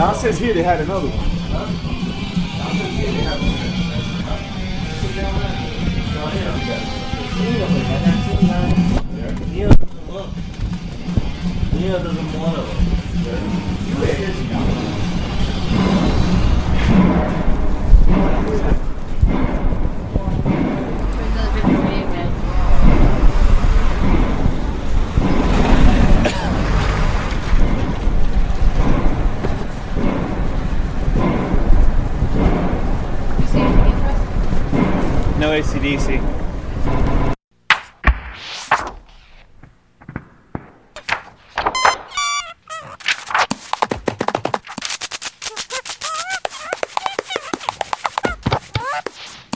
Don says here they had another one. Neil doesn't want to. No AC/DC.